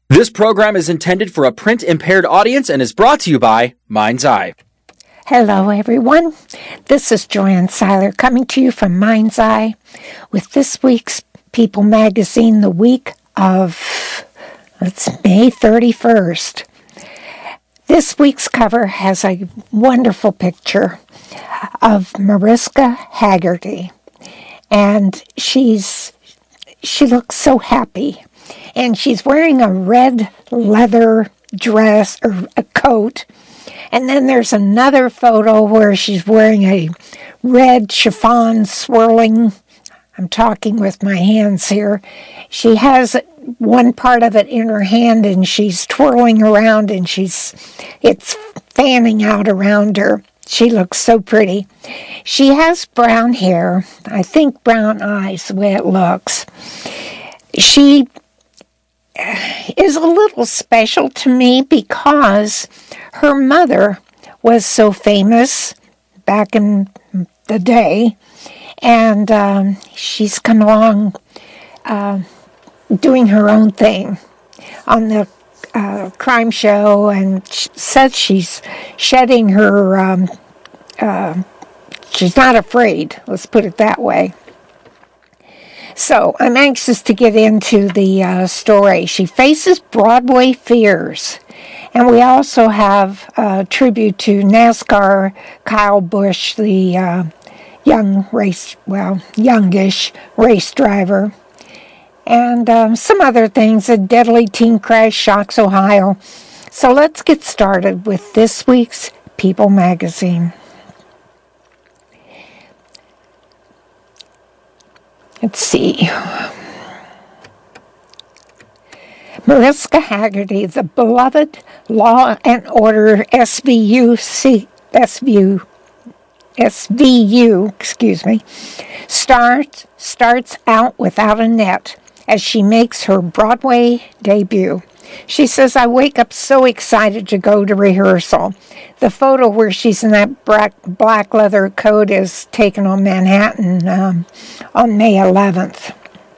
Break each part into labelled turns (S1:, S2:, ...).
S1: This program is intended for a print-impaired audience and is brought to you by Mind's Eye.
S2: Hello, everyone. This is Joanne Seiler coming to you from Mind's Eye with this week's People Magazine, the week of, May 31st. This week's cover has a wonderful picture of Mariska Hargitay, and she looks so happy. And she's wearing a red leather dress or a coat. And then there's another photo where she's wearing a red chiffon swirling. I'm talking with my hands here. She has one part of it in her hand and she's twirling around and it's fanning out around her. She looks so pretty. She has brown hair. I think brown eyes, the way it looks. She is a little special to me because her mother was so famous back in the day, and she's come along doing her own thing on the crime show, and says she's shedding her, she's not afraid, let's put it that way. So, I'm anxious to get into the story. She faces Broadway fears. And we also have a tribute to NASCAR Kyle Busch, the youngish race driver. And some other things. A deadly teen crash shocks Ohio. So, let's get started with this week's People Magazine. Let's see. Mariska Hargitay, the beloved Law and Order SVU, starts out without a net as she makes her Broadway debut. She says, I wake up so excited to go to rehearsal. The photo where she's in that black leather coat is taken on Manhattan on May 11th.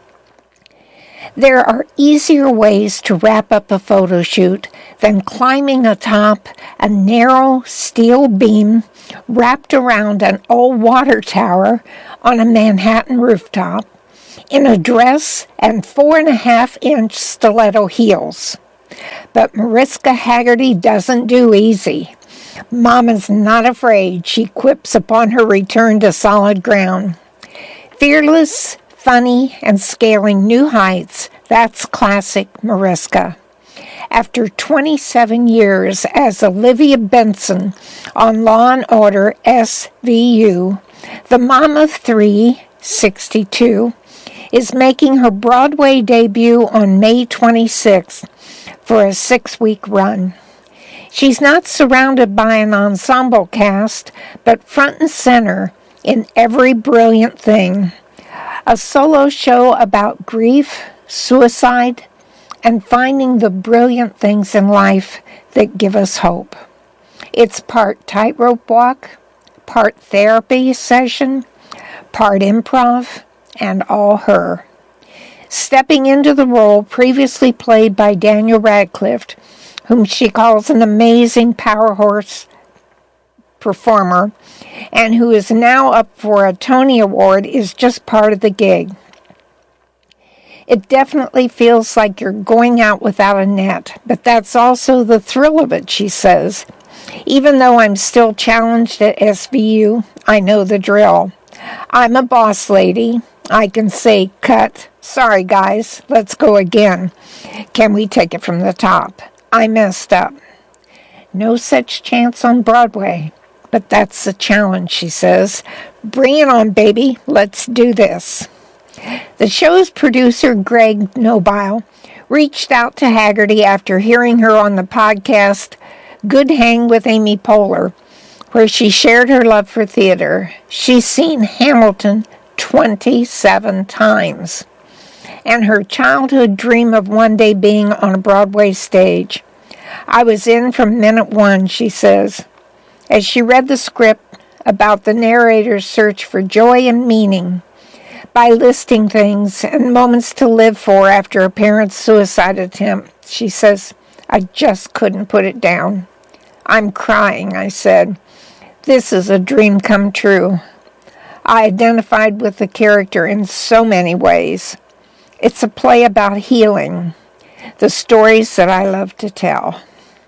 S2: There are easier ways to wrap up a photo shoot than climbing atop a narrow steel beam wrapped around an old water tower on a Manhattan rooftop in a dress and 4.5-inch stiletto heels. But Mariska Hargitay doesn't do easy. Mama's not afraid, she quips upon her return to solid ground. Fearless, funny, and scaling new heights, that's classic Mariska. After 27 years as Olivia Benson on Law and Order SVU, the mom of 3, 62, is making her Broadway debut on May 26th for a 6-week run. She's not surrounded by an ensemble cast, but front and center in every brilliant thing. A solo show about grief, suicide, and finding the brilliant things in life that give us hope. It's part tightrope walk, part therapy session, part improv, and all her. Stepping into the role previously played by Daniel Radcliffe, whom she calls an amazing power horse performer, and who is now up for a Tony Award, is just part of the gig. It definitely feels like you're going out without a net, but that's also the thrill of it, she says. Even though I'm still challenged at SVU, I know the drill. I'm a boss lady. I can say, cut. Sorry, guys. Let's go again. Can we take it from the top? I messed up. No such chance on Broadway. But that's the challenge, she says. Bring it on, baby. Let's do this. The show's producer, Greg Nobile, reached out to Hargitay after hearing her on the podcast Good Hang with Amy Poehler, where she shared her love for theater. She's seen Hamilton 27 times, and her childhood dream of one day being on a Broadway stage. I was in from minute one, she says. As she read the script about the narrator's search for joy and meaning, by listing things and moments to live for after a parent's suicide attempt. She says, I just couldn't put it down. I'm crying, I said. This is a dream come true. I identified with the character in so many ways. It's a play about healing, the stories that I love to tell.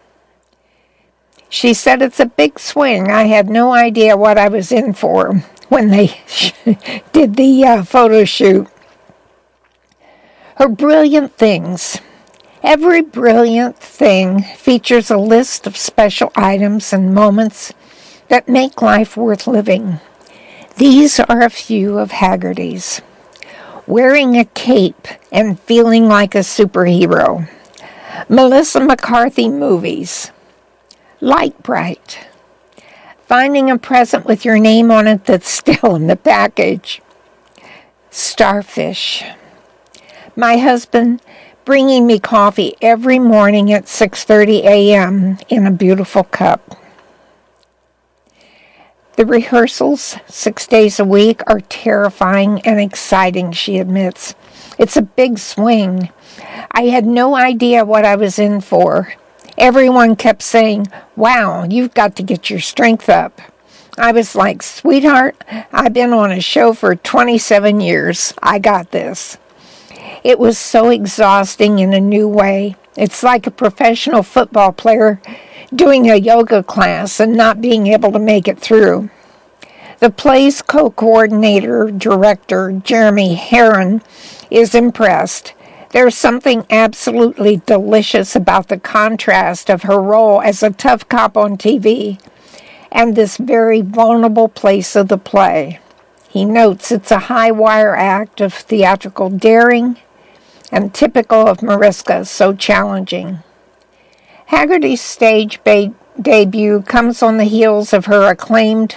S2: She said it's a big swing. I had no idea what I was in for when they did the photo shoot. Her brilliant things. Every brilliant thing features a list of special items and moments that make life worth living. These are a few of Haggerty's. Wearing a cape and feeling like a superhero. Melissa McCarthy movies. Light Bright. Finding a present with your name on it that's still in the package. Starfish. My husband bringing me coffee every morning at 6:30 a.m. in a beautiful cup. The rehearsals, 6 days a week, are terrifying and exciting, she admits. It's a big swing. I had no idea what I was in for. Everyone kept saying, wow, you've got to get your strength up. I was like, sweetheart, I've been on a show for 27 years. I got this. It was so exhausting in a new way. It's like a professional football player doing a yoga class and not being able to make it through. The play's co-coordinator, director, Jeremy Herron, is impressed. There's something absolutely delicious about the contrast of her role as a tough cop on TV and this very vulnerable place of the play. He notes it's a high-wire act of theatrical daring and typical of Mariska, so challenging. Haggerty's stage debut comes on the heels of her acclaimed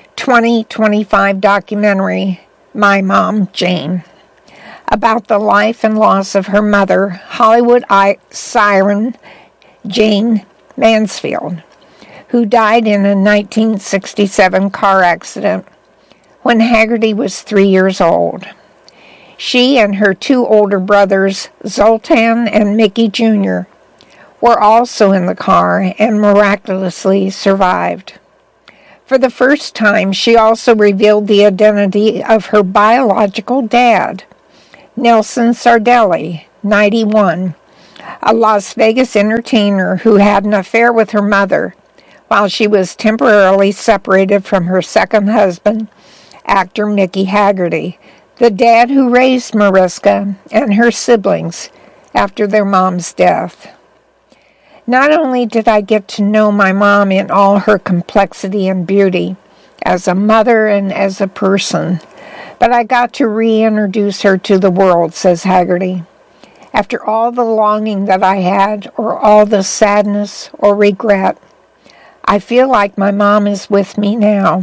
S2: 2025 documentary, My Mom, Jane, about the life and loss of her mother, Hollywood siren Jayne Mansfield, who died in a 1967 car accident when Haggerty was 3 years old. She and her two older brothers, Zoltan and Mickey Jr., were also in the car and miraculously survived. For the first time, she also revealed the identity of her biological dad, Nelson Sardelli, 91, a Las Vegas entertainer who had an affair with her mother while she was temporarily separated from her second husband, actor Mickey Haggerty, the dad who raised Mariska and her siblings after their mom's death. Not only did I get to know my mom in all her complexity and beauty, as a mother and as a person, but I got to reintroduce her to the world, says Haggerty. After all the longing that I had, or all the sadness or regret, I feel like my mom is with me now.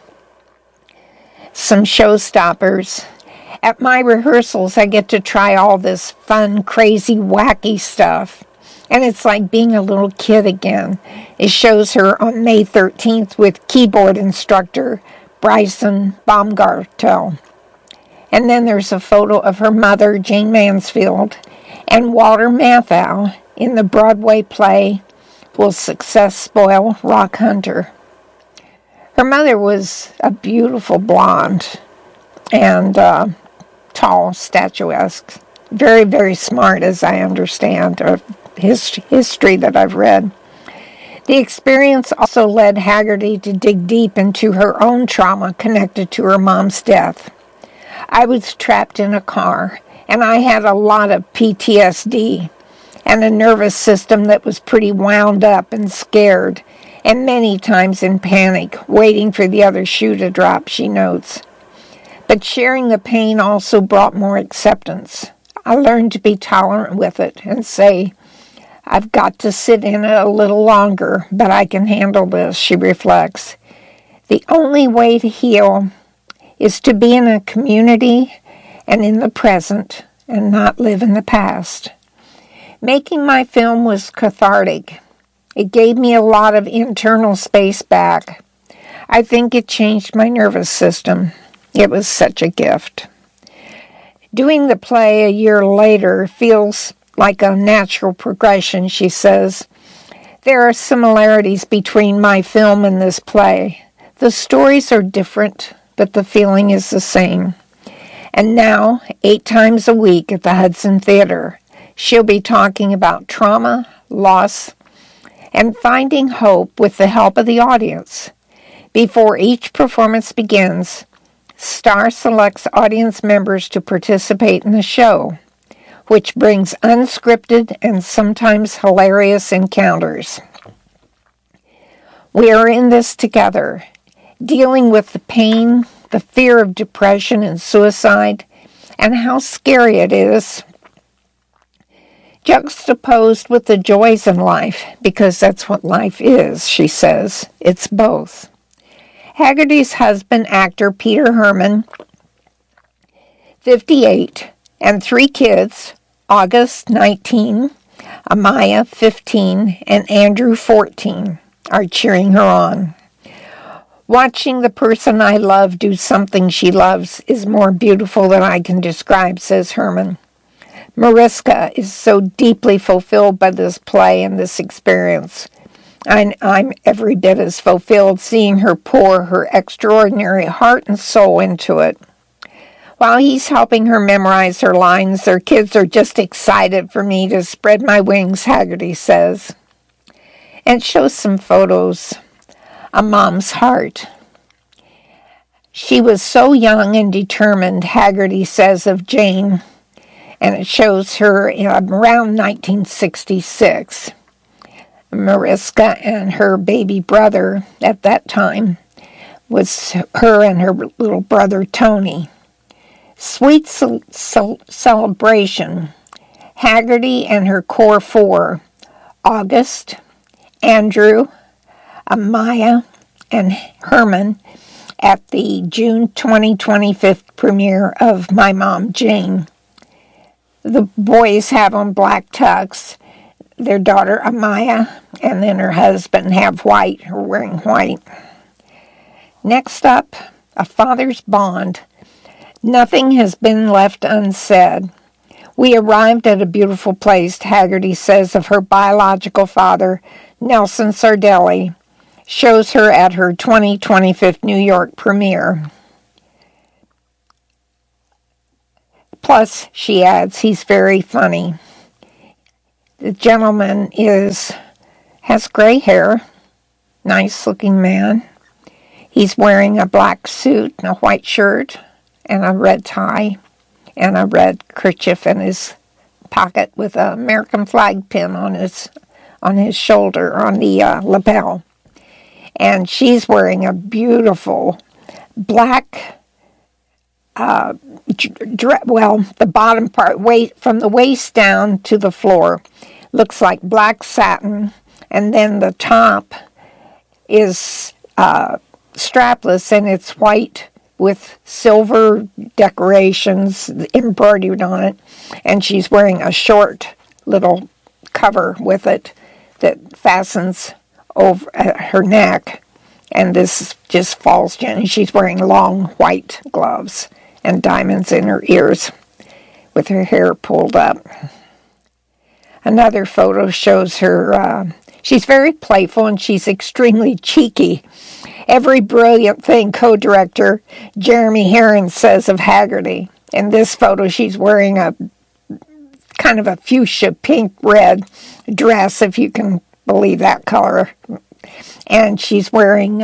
S2: Some showstoppers. At my rehearsals, I get to try all this fun, crazy, wacky stuff. And it's like being a little kid again. It shows her on May 13th with keyboard instructor Bryson Baumgartel. And then there's a photo of her mother, Jayne Mansfield, and Walter Matthau in the Broadway play Will Success Spoil Rock Hunter? Her mother was a beautiful blonde and tall, statuesque. Very, very smart, as I understand, or history that I've read. The experience also led Haggerty to dig deep into her own trauma connected to her mom's death. I was trapped in a car, and I had a lot of PTSD and a nervous system that was pretty wound up and scared, and many times in panic, waiting for the other shoe to drop, she notes. But sharing the pain also brought more acceptance. I learned to be tolerant with it and say, I've got to sit in it a little longer, but I can handle this, she reflects. The only way to heal is to be in a community and in the present and not live in the past. Making my film was cathartic. It gave me a lot of internal space back. I think it changed my nervous system. It was such a gift. Doing the play a year later feels like a natural progression, she says. There are similarities between my film and this play. The stories are different, but the feeling is the same. And now, 8 times a week at the Hudson Theater, she'll be talking about trauma, loss, and finding hope with the help of the audience. Before each performance begins, Star selects audience members to participate in the show, which brings unscripted and sometimes hilarious encounters. We are in this together, dealing with the pain, the fear of depression and suicide, and how scary it is, juxtaposed with the joys in life, because that's what life is, she says. It's both. Haggerty's husband, actor Peter Herman, 58, and 3 kids, August, 19, Amaya, 15, and Andrew, 14, are cheering her on. Watching the person I love do something she loves is more beautiful than I can describe, says Herman. Mariska is so deeply fulfilled by this play and this experience. I'm every bit as fulfilled seeing her pour her extraordinary heart and soul into it. While he's helping her memorize her lines, their kids are just excited for me to spread my wings, Haggerty says. And shows some photos. A mom's heart. She was so young and determined, Haggerty says of Jane, and it shows her around 1966. Mariska and her baby brother at that time was her and her little brother Tony. Sweet celebration. Haggerty and her core 4, August, Andrew, Amaya, and Herman at the June 2025 premiere of My Mom, Jane. The boys have on black tux. Their daughter, Amaya, and then her husband have white, or wearing white. Next up, a father's bond. Nothing has been left unsaid. We arrived at a beautiful place, Haggerty says of her biological father, Nelson Sardelli. Shows her at her 2025 New York premiere. Plus, she adds, he's very funny. The gentleman has gray hair, nice-looking man. He's wearing a black suit and a white shirt and a red tie and a red kerchief in his pocket with an American flag pin on his shoulder, on the lapel. And she's wearing a beautiful black the bottom part, from the waist down to the floor, looks like black satin, and then the top is strapless, and it's white with silver decorations embroidered on it, and she's wearing a short little cover with it that fastens over her neck, and this just falls gently. She's wearing long white gloves and diamonds in her ears with her hair pulled up. Another photo shows her, she's very playful and she's extremely cheeky. Every brilliant thing co-director Jeremy Herron says of Haggerty. In this photo, she's wearing a kind of a fuchsia pink red dress, if you can believe that color. And she's wearing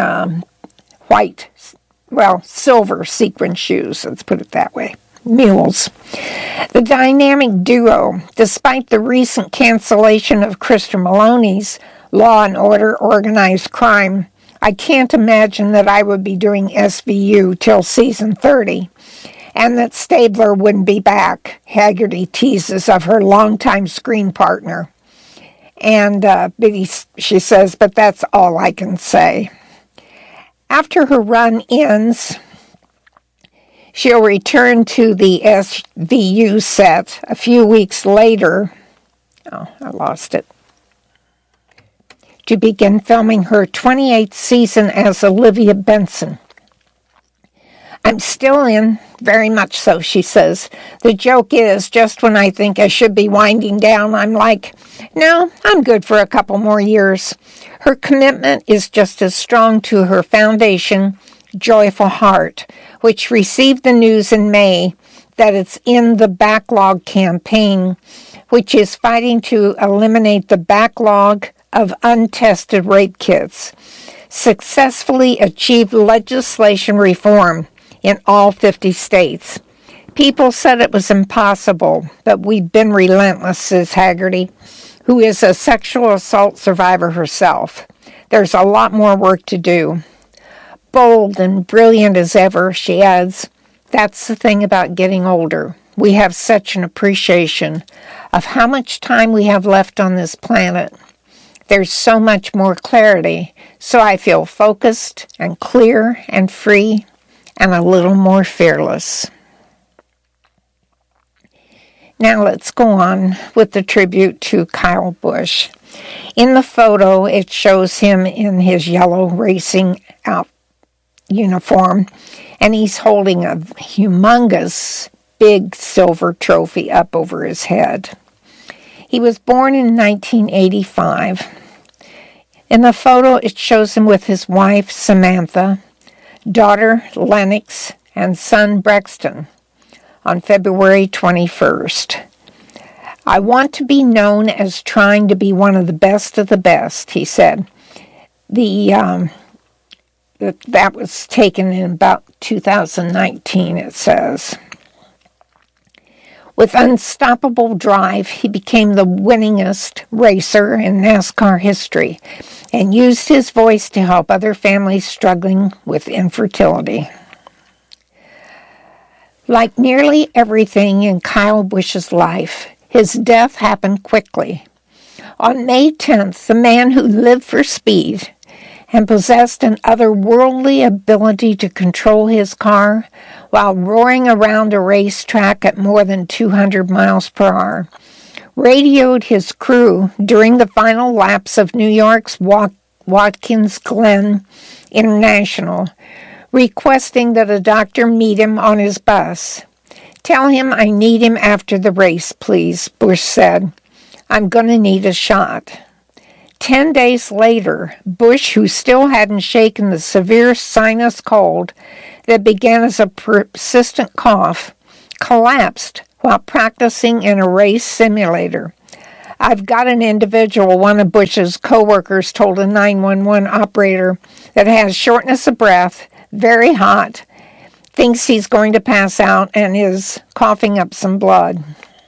S2: silver sequin shoes, let's put it that way. Mules. The dynamic duo, despite the recent cancellation of Christopher Maloney's Law and Order Organized Crime, I can't imagine that I would be doing SVU till season 30, and that Stabler wouldn't be back, Haggerty teases of her longtime screen partner. And she says, but that's all I can say. After her run ends, she'll return to the SVU set a few weeks later. Oh, I lost it. To begin filming her 28th season as Olivia Benson. I'm still in, very much so, she says. The joke is, just when I think I should be winding down, I'm like, no, I'm good for a couple more years. Her commitment is just as strong to her foundation, Joyful Heart, which received the news in May that it's in the Backlog campaign, which is fighting to eliminate the backlog of untested rape kits, successfully achieved legislation reform in all 50 states. People said it was impossible, but we've been relentless, says Haggerty, who is a sexual assault survivor herself. There's a lot more work to do. Bold and brilliant as ever, she adds. That's the thing about getting older. We have such an appreciation of how much time we have left on this planet. There's so much more clarity, so I feel focused and clear and free and a little more fearless. Now let's go on with the tribute to Kyle Busch. In the photo, it shows him in his yellow racing uniform, and he's holding a humongous big silver trophy up over his head. He was born in 1985. In the photo, it shows him with his wife, Samantha, daughter, Lennox, and son, Brexton, on February 21st. I want to be known as trying to be one of the best, he said. That was taken in about 2019, it says. With unstoppable drive, he became the winningest racer in NASCAR history and used his voice to help other families struggling with infertility. Like nearly everything in Kyle Busch's life, his death happened quickly. On May 10th, the man who lived for speed and possessed an otherworldly ability to control his car while roaring around a racetrack at more than 200 miles per hour, radioed his crew during the final laps of New York's Watkins Glen International, requesting that a doctor meet him on his bus. "Tell him I need him after the race, please," Busch said. "I'm going to need a shot." 10 days later, Busch, who still hadn't shaken the severe sinus cold that began as a persistent cough, collapsed while practicing in a race simulator. "I've got an individual," one of Busch's co-workers told a 911 operator, "that has shortness of breath, very hot, thinks he's going to pass out, and is coughing up some blood."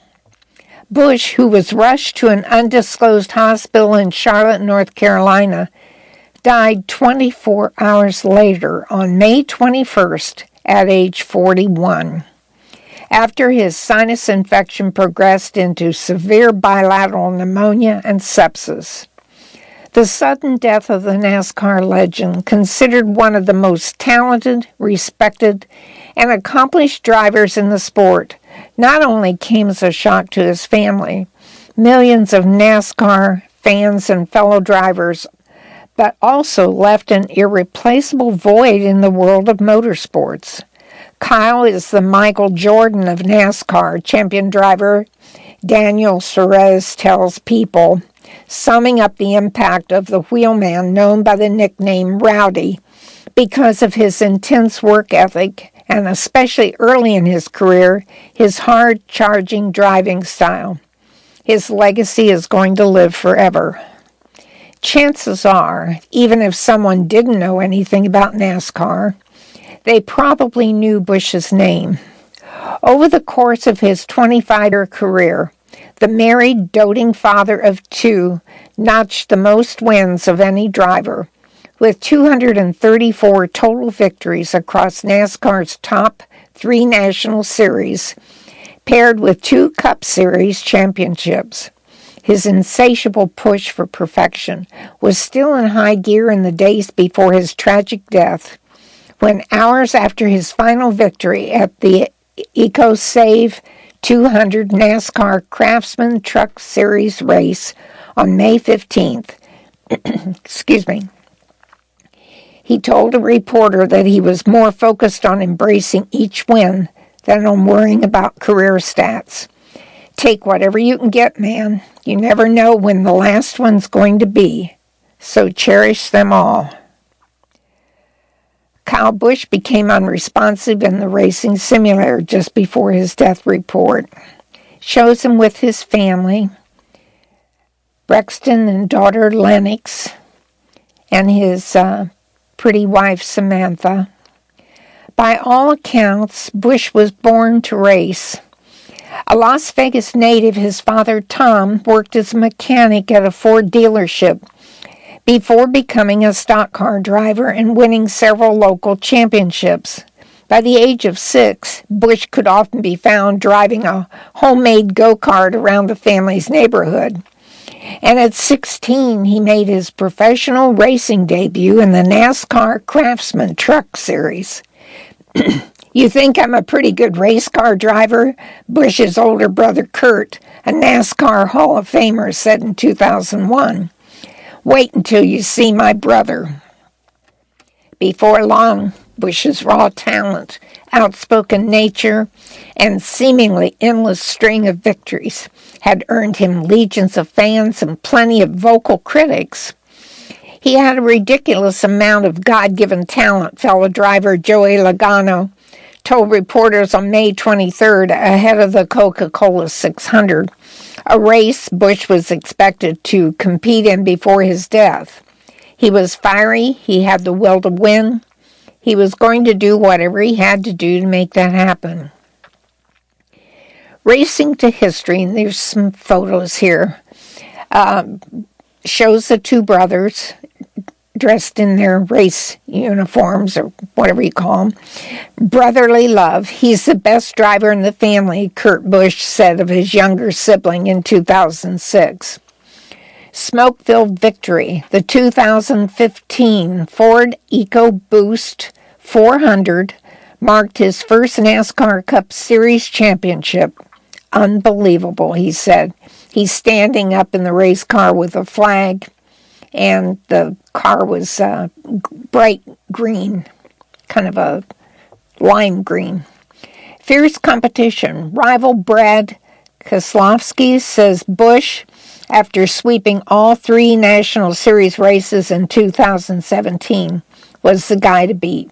S2: Busch, who was rushed to an undisclosed hospital in Charlotte, North Carolina, died 24 hours later on May 21st at age 41, after his sinus infection progressed into severe bilateral pneumonia and sepsis. The sudden death of the NASCAR legend, considered one of the most talented, respected, and accomplished drivers in the sport, not only came as a shock to his family, millions of NASCAR fans and fellow drivers, but also left an irreplaceable void in the world of motorsports. Kyle is the Michael Jordan of NASCAR, champion driver Daniel Suarez tells People, summing up the impact of the wheelman known by the nickname Rowdy because of his intense work ethic and especially early in his career, his hard-charging driving style. His legacy is going to live forever. Chances are, even if someone didn't know anything about NASCAR, they probably knew Busch's name. Over the course of his 25-year career, the married, doting father of two notched the most wins of any driver, with 234 total victories across NASCAR's top 3 national series, paired with 2 Cup Series championships. His insatiable push for perfection was still in high gear in the days before his tragic death, when hours after his final victory at the EcoSave 200 NASCAR Craftsman Truck Series race on May 15th, He told a reporter that he was more focused on embracing each win than on worrying about career stats. Take whatever you can get, man. You never know when the last one's going to be, so cherish them all. Kyle Busch became unresponsive in the racing simulator just before his death report. Shows him with his family, Brexton and daughter Lennox, and his pretty wife Samantha. By all accounts, Busch was born to race. A Las Vegas native, his father Tom worked as a mechanic at a Ford dealership before becoming a stock car driver and winning several local championships. By the age of 6, Busch could often be found driving a homemade go-kart around the family's neighborhood. And at 16, he made his professional racing debut in the NASCAR Craftsman Truck Series. You think I'm a pretty good race car driver? Busch's older brother Kurt, a NASCAR Hall of Famer, said in 2001. Wait until you see my brother. Before long, Busch's raw talent, outspoken nature, and seemingly endless string of victories had earned him legions of fans and plenty of vocal critics. He had a ridiculous amount of God-given talent, fellow driver Joey Logano told reporters on May 23rd ahead of the Coca-Cola 600, a race Busch was expected to compete in before his death. He was fiery, he had the will to win, he was going to do whatever he had to do to make that happen. Racing to history, and there's some photos here, shows the two brothers dressed in their race uniforms, or whatever you call them. Brotherly love. He's the best driver in the family, Kurt Busch said of his younger sibling in 2006. Smoke-filled victory. The 2015 Ford EcoBoost 400 marked his first NASCAR Cup Series championship. Unbelievable, he said. He's standing up in the race car with a flag, and the car was bright green, kind of a lime green. Fierce competition. Rival Brad Keselowski says Busch, after sweeping all 3 National Series races in 2017, was the guy to beat.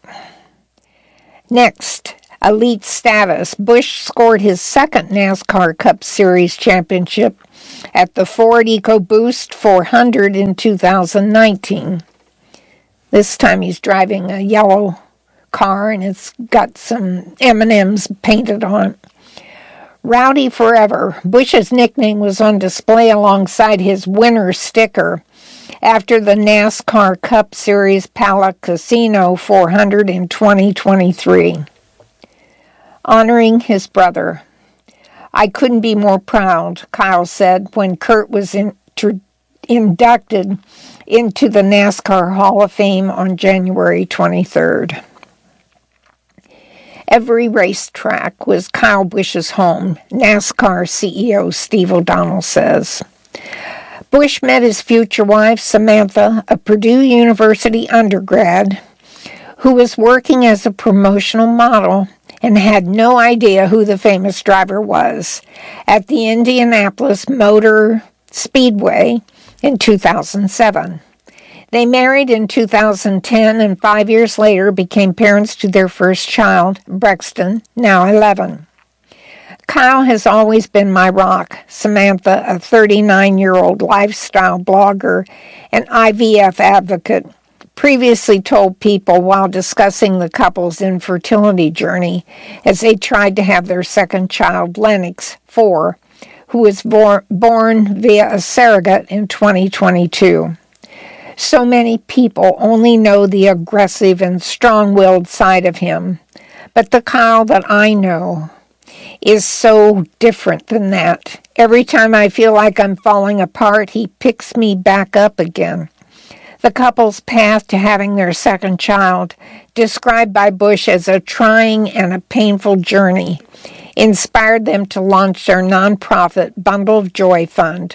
S2: Next, elite status. Busch scored his second NASCAR Cup Series championship at the Ford EcoBoost 400 in 2019. This time he's driving a yellow car and it's got some M&Ms painted on it. Rowdy Forever. Busch's nickname was on display alongside his winner sticker after the NASCAR Cup Series Pala Casino 400 in 2023. Honoring his brother. I couldn't be more proud, Kyle said when Kurt was inducted into the NASCAR Hall of Fame on January 23rd. Every racetrack was Kyle Busch's home, NASCAR CEO Steve O'Donnell says. Busch met his future wife, Samantha, a Purdue University undergrad, who was working as a promotional model and had no idea who the famous driver was, at the Indianapolis Motor Speedway in 2007. They married in 2010 and 5 years later became parents to their first child, Brexton, now 11. Kyle has always been my rock, Samantha, a 39-year-old lifestyle blogger and IVF advocate, previously told People while discussing the couple's infertility journey as they tried to have their second child, Lennox, 4, who was born via a surrogate in 2022. So many people only know the aggressive and strong-willed side of him, but the Kyle that I know is so different than that. Every time I feel like I'm falling apart, he picks me back up again. The couple's path to having their second child, described by Busch as a trying and a painful journey, inspired them to launch their nonprofit Bundle of Joy Fund,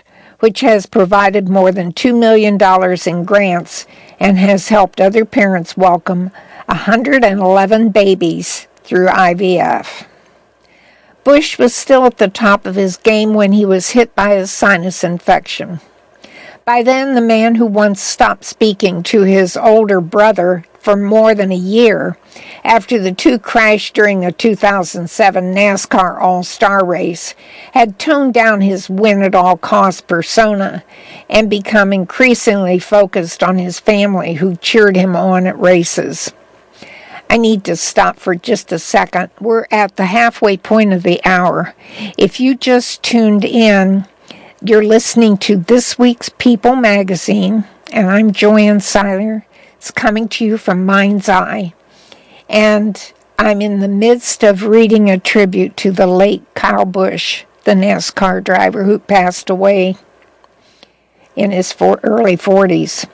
S2: which has provided more than $2 million in grants and has helped other parents welcome 111 babies through IVF. Bush was still at the top of his game when he was hit by a sinus infection. By then, the man who once stopped speaking to his older brother for more than a year after the two crashed during a 2007 NASCAR All-Star race had toned down his win-at-all-cost persona and become increasingly focused on his family who cheered him on at races. I need to stop for just a second. We're at the halfway point of the hour. If you just tuned in, you're listening to this week's People magazine, and I'm Joanne Seiler. It's coming to you from Mind's Eye. And I'm in the midst of reading a tribute to the late Kyle Busch, the NASCAR driver who passed away in his early 40s.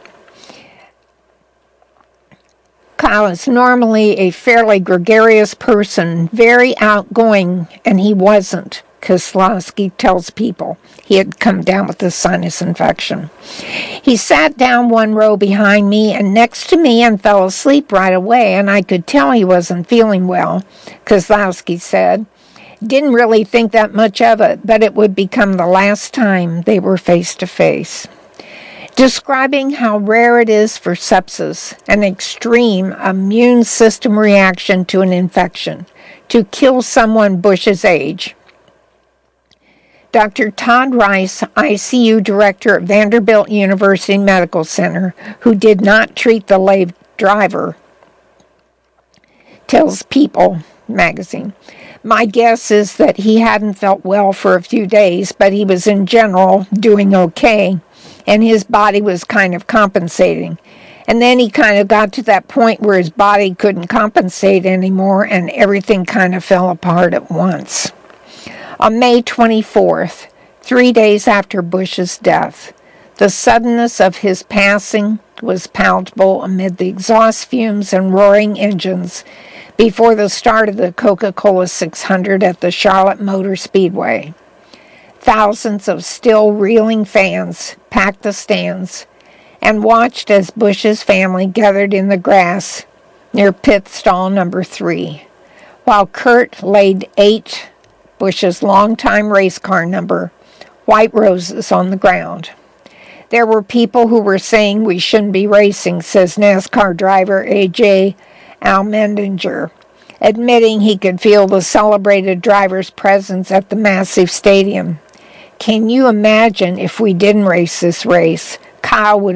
S2: Kyle is normally a fairly gregarious person, very outgoing, and he wasn't. Keselowski tells people he had come down with a sinus infection. He sat down one row behind me and next to me and fell asleep right away, and I could tell he wasn't feeling well, Keselowski said. Didn't really think that much of it, but it would become the last time they were face to face. Describing how rare it is for sepsis, an extreme immune system reaction to an infection, to kill someone Bush's age. Dr. Todd Rice, ICU director at Vanderbilt University Medical Center, who did not treat the late driver, tells People magazine, "My guess is that he hadn't felt well for a few days, but he was in general doing okay, and his body was kind of compensating. And then he kind of got to that point where his body couldn't compensate anymore, and everything kind of fell apart at once." On May 24th, 3 days after Bush's death, the suddenness of his passing was palpable amid the exhaust fumes and roaring engines before the start of the Coca-Cola 600 at the Charlotte Motor Speedway. Thousands of still reeling fans packed the stands and watched as Bush's family gathered in the grass near pit stall number 3, while Kurt laid 8 Bush's longtime race car number, white roses, on the ground. There were people who were saying we shouldn't be racing, says NASCAR driver A.J. Allmendinger, admitting he could feel the celebrated driver's presence at the massive stadium. Can you imagine if we didn't race this race? Kyle would